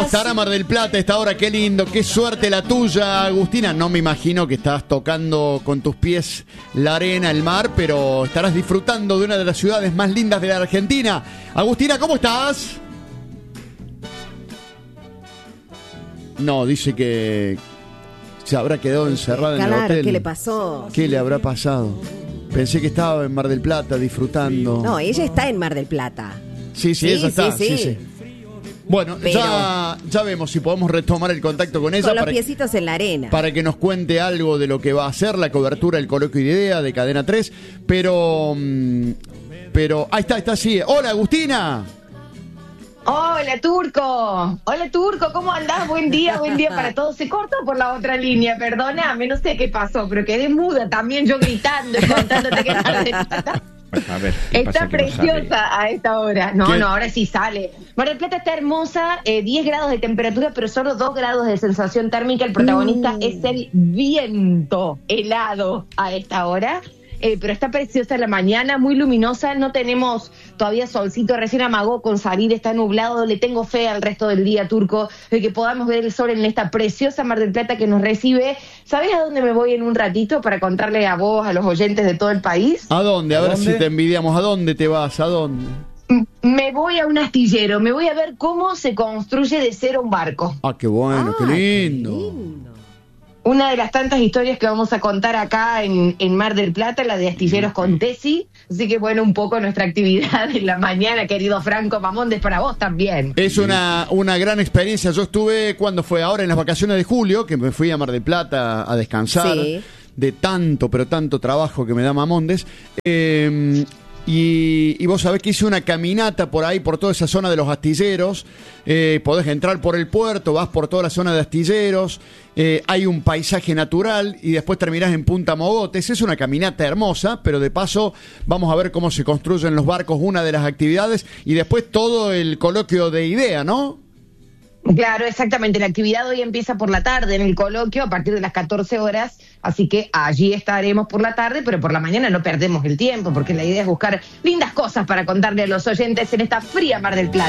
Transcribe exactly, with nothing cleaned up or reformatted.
estará Mar del Plata a esta hora? Qué lindo, qué suerte la tuya, Agustina. No me imagino que estás tocando con tus pies la arena, el mar, pero estarás disfrutando de una de las ciudades más lindas de la Argentina. Agustina, ¿cómo estás? No, dice que se habrá quedado encerrada claro, en el hotel. ¿Qué le pasó? ¿Qué le habrá pasado? Pensé que estaba en Mar del Plata disfrutando. No, ella está en Mar del Plata. Sí, sí, sí ella está. Sí, sí. sí, sí. Bueno, Pero, ya, ya vemos si podemos retomar el contacto con ella. Con los para, piecitos en la arena. Para que nos cuente algo de lo que va a ser la cobertura del coloquio de idea de Cadena tres. Pero, pero, ahí está, está así. Hola, Agustina. Hola, Turco. Hola, Turco. ¿Cómo andás? Buen día, buen día para todos. Se cortó por la otra línea, perdóname, no sé qué pasó, pero quedé muda también yo gritando y contándote que Mar del Plata A ver, está preciosa no a esta hora. No, ¿Qué? no, ahora sí sale. Mar del Plata está hermosa, eh, diez grados de temperatura, pero solo dos grados de sensación térmica. El protagonista mm. es el viento helado a esta hora. Eh, pero está preciosa la mañana, muy luminosa, no tenemos todavía solcito, recién amagó con salir, está nublado, le tengo fe al resto del día, Turco, de que podamos ver el sol en esta preciosa Mar del Plata que nos recibe. ¿Sabés a dónde me voy en un ratito para contarle a vos, a los oyentes de todo el país? ¿A dónde? A, ¿A ver dónde? si te envidiamos. ¿A dónde te vas? ¿A dónde? Me voy a un astillero, me voy a ver cómo se construye de cero un barco. Ah, qué bueno, ah, qué lindo. Qué lindo. Una de las tantas historias que vamos a contar acá en, en Mar del Plata, la de Astilleros con Tesi. Así que bueno, un poco nuestra actividad en la mañana, querido Franco Mamondes, para vos también. Es una, una gran experiencia. Yo estuve, cuando fue ahora, en las vacaciones de julio, que me fui a Mar del Plata a descansar, sí. de tanto, pero tanto trabajo que me da Mamondes. Eh, Y, y vos sabés que hice una caminata por ahí, por toda esa zona de los astilleros. Eh, podés entrar por el puerto, vas por toda la zona de astilleros. Eh, hay un paisaje natural y después terminás en Punta Mogotes. Es una caminata hermosa, pero de paso vamos a ver cómo se construyen los barcos, una de las actividades. Y después todo el coloquio de idea, ¿no? Claro, exactamente. La actividad hoy empieza por la tarde en el coloquio a partir de las catorce horas, así que allí estaremos por la tarde, pero por la mañana no perdemos el tiempo, porque la idea es buscar lindas cosas para contarle a los oyentes en esta fría Mar del Plata.